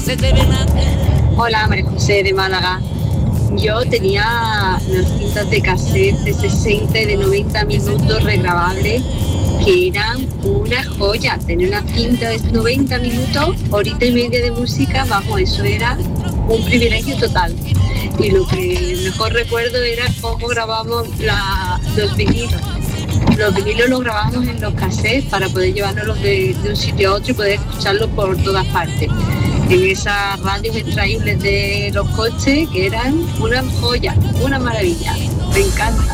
Hola, María José de Málaga. Yo tenía unas cintas de cassette de 60 y de 90 minutos regrabables que eran una joya. Tener una cinta de 90 minutos, horita y media de música, vamos, eso era un privilegio total. Y lo que mejor recuerdo era cómo grabamos los vinilos. Los vinilos los grabamos en los cassettes para poder llevárnoslos de un sitio a otro y poder escucharlos por todas partes. En esas radios extraíbles de los coches que eran una joya, una maravilla. Me encanta.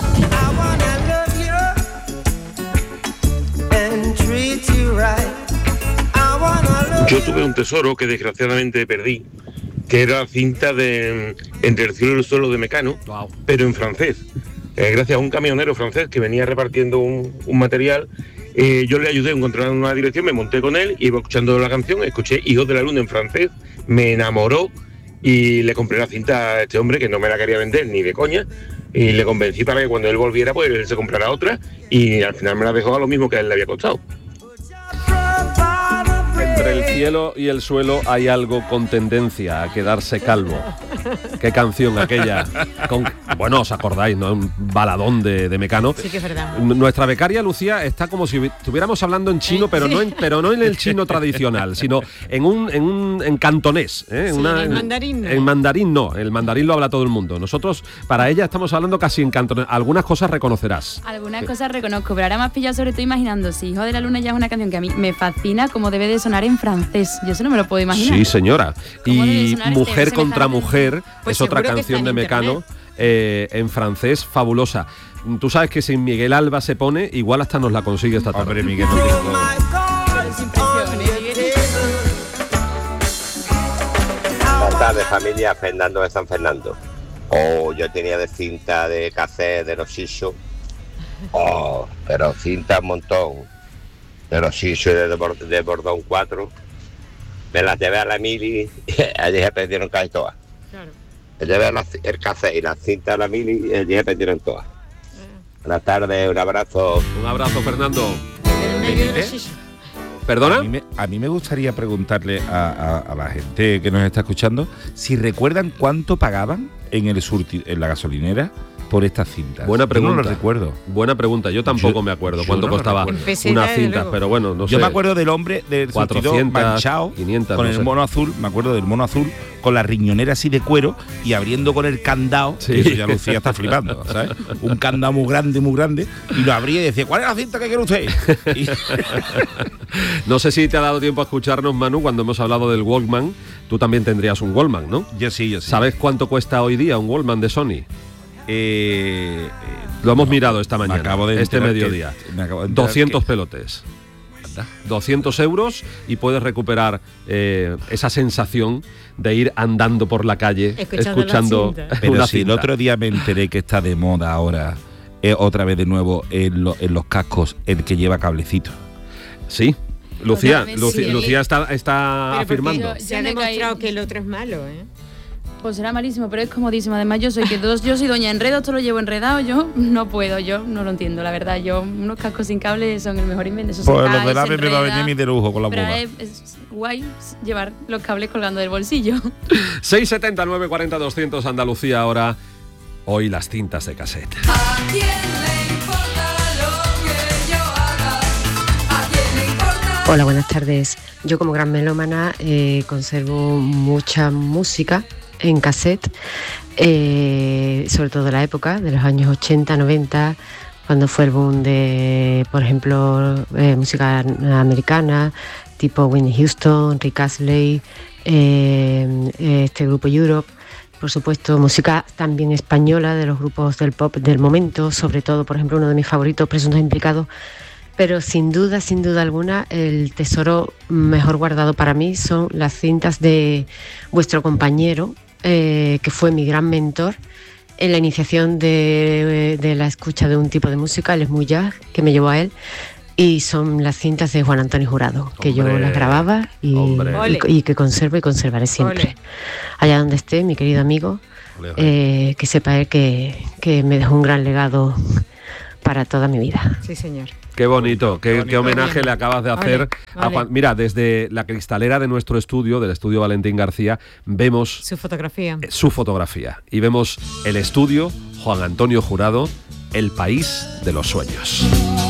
Yo tuve un tesoro que desgraciadamente perdí, que era la cinta de Entre el cielo y el suelo de Mecano, wow, pero en francés. Gracias a un camionero francés que venía repartiendo un material, yo le ayudé a encontrar una dirección, me monté con él, iba escuchando la canción, escuché Hijos de la Luna en francés, me enamoró y le compré la cinta a este hombre que no me la quería vender ni de coña, y le convencí para que cuando él volviera pues él se comprara otra y al final me la dejó a lo mismo que a él le había costado. Entre el cielo y el suelo hay algo con tendencia a quedarse calvo. Qué canción aquella. Bueno, os acordáis, ¿no? Un baladón de Mecano. Sí que es verdad. Nuestra becaria Lucía está como si estuviéramos hablando en chino, pero no en el chino tradicional, sino en cantonés. Sí, en mandarín. En mandarín no, el mandarín lo habla todo el mundo. Nosotros, para ella, estamos hablando casi en cantonés. Algunas cosas reconocerás. Algunas cosas reconozco, pero ahora me has pillado sobre todo imaginando si Hijo de la Luna ya es una canción que a mí me fascina, como debe de sonar en francés. Yo eso no me lo puedo imaginar. Sí, señora. Y Mujer este contra Mujer pues es otra canción de Mecano en francés fabulosa. Tú sabes que si Miguel Alba se pone, igual hasta nos la consigue esta tarde. Hombre, Miguel, no tiene todo. Buenas tardes, familia. Fernando de San Fernando. Yo tenía de cinta de cassette de los Shisho. Pero cinta un montón. De los Shisho y de Bordón 4. Me las llevé a la Mili y allí se perdieron casi todas. Claro. Me llevé el cassette y las cintas a la Mili y allí se perdieron todas. Buenas tardes, un abrazo. Un abrazo, Fernando. ¿Eh? ¿Perdona? A mí me gustaría preguntarle a la gente que nos está escuchando si recuerdan cuánto pagaban en la gasolinera por estas cintas. Buena pregunta. Yo no lo recuerdo. Buena pregunta. Yo tampoco me acuerdo cuánto costaba una cinta, pero bueno, no sé. Yo me acuerdo del hombre del 400, manchado 500, con no el sé. mono azul, me acuerdo del mono azul con la riñonera así de cuero y abriendo con el candado, sí. Eso ya Lucía está flipando, ¿sabes? Un candado muy grande, y lo abría y decía, ¿cuál es la cinta que quiere usted? Y no sé si te ha dado tiempo a escucharnos, Manu, cuando hemos hablado del Walkman. Tú también tendrías un Walkman, ¿no? Yo sí. ¿Sabes cuánto cuesta hoy día un Walkman de Sony? Lo hemos mirado esta mañana, este mediodía. 200 pelotes. 200 euros y puedes recuperar esa sensación de ir andando por la calle escuchando pero una si cinta. El otro día me enteré que está de moda ahora otra vez de nuevo en los cascos el que lleva cablecito. Sí. Lucía sí. está afirmando. Se ha demostrado que el otro es malo, ¿eh? Pues será malísimo, pero es comodísimo. Además, yo soy doña enredo, esto lo llevo enredado, yo no puedo, yo no lo entiendo, la verdad. Unos cascos sin cable son el mejor invento. Eso pues los del AVE me va a venir mi de lujo con la pero boda. Es guay llevar los cables colgando del bolsillo. 679 40 200 Andalucía ahora. Hoy las cintas de cassette. ¿A quién le importa lo que yo haga? ¿A quién le importa? Hola, buenas tardes. Yo como gran melómana conservo mucha música en cassette, sobre todo de la época, de los años 80, 90, cuando fue el boom de, por ejemplo, música americana, tipo Whitney Houston, Rick Astley, este grupo Europe. Por supuesto, música también española de los grupos del pop del momento, sobre todo, por ejemplo, uno de mis favoritos, Presuntos Implicados. Pero sin duda alguna, el tesoro mejor guardado para mí son las cintas de vuestro compañero, que fue mi gran mentor en la iniciación de la escucha de un tipo de música, el smooth jazz, que me llevó a él. Y son las cintas de Juan Antonio Jurado, que yo las grababa y que conservo y conservaré siempre. Ole. Allá donde esté, mi querido amigo, que sepa él que me dejó un gran legado para toda mi vida. Sí, señor. Qué bonito, qué homenaje le acabas de hacer a Juan. Mira, desde la cristalera de nuestro estudio, del estudio Valentín García, vemos su fotografía. Y vemos el estudio Juan Antonio Jurado, el país de los sueños.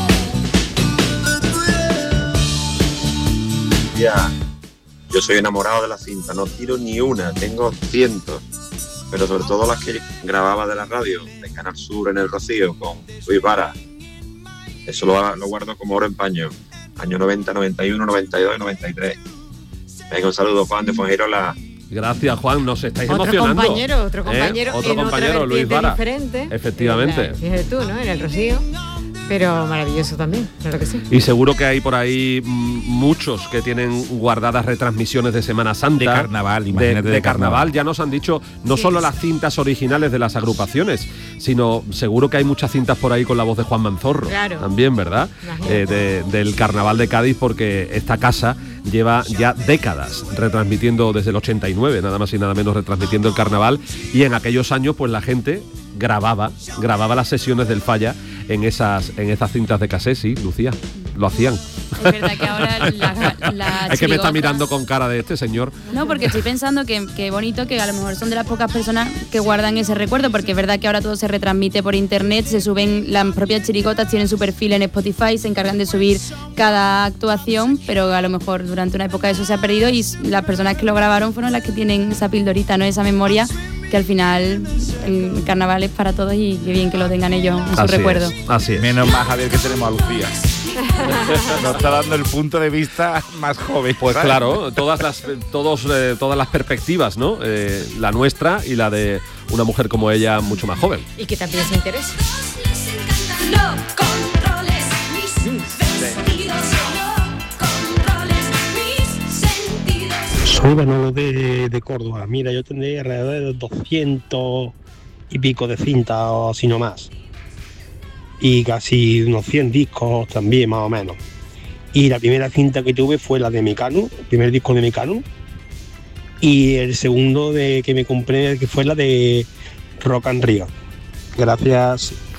Ya, yo soy enamorado de la cinta, no tiro ni una, tengo cientos, pero sobre todo las que grababa de la radio, de Canal Sur en el Rocío, con Luis Vara. Eso lo guardo como oro en paño. Año 90, 91, 92 y 93. Venga, un saludo, Juan de Fuengirola. Gracias, Juan, nos estáis emocionando. Otro compañero, Luis Vara. Diferente. Efectivamente. Fíjate tú, ¿no? En el Rocío. Pero maravilloso también, claro que sí. Y seguro que hay por ahí muchos que tienen guardadas retransmisiones de Semana Santa. De carnaval, imagínate. De carnaval. Ya nos han dicho no solo las cintas originales de las agrupaciones, sino seguro que hay muchas cintas por ahí con la voz de Juan Manzorro. Claro. También, ¿verdad? Del Carnaval de Cádiz, porque esta casa lleva ya décadas retransmitiendo desde el 89, nada más y nada menos retransmitiendo el carnaval, y en aquellos años pues la gente grababa las sesiones del Falla en esas cintas de cassette, sí, Lucía, lo hacían. Es verdad que ahora la es que me está mirando con cara de este señor. No, porque estoy pensando que bonito, que a lo mejor son de las pocas personas que guardan ese recuerdo, porque es verdad que ahora todo se retransmite por internet, se suben, las propias chirigotas tienen su perfil en Spotify, se encargan de subir cada actuación, pero a lo mejor durante una época eso se ha perdido y las personas que lo grabaron fueron las que tienen esa pildorita, ¿no? Esa memoria, que al final el carnaval es para todos y qué bien que lo tengan ellos en su recuerdo. Así es. Menos más, Javier, que tenemos a Lucía. Nos está dando el punto de vista más joven. Pues ¿sabes? Claro, todas las perspectivas, ¿no? La nuestra y la de una mujer como ella mucho más joven. Y que también se interesa. Soy Manolo de Córdoba. Mira, yo tendré alrededor de 200 y pico de cintas o si no más. Y casi unos 100 discos también, más o menos. Y la primera cinta que tuve fue la de Mecano, el primer disco de Mecano. Y el segundo que me compré, que fue la de Rock and Rio. Gracias.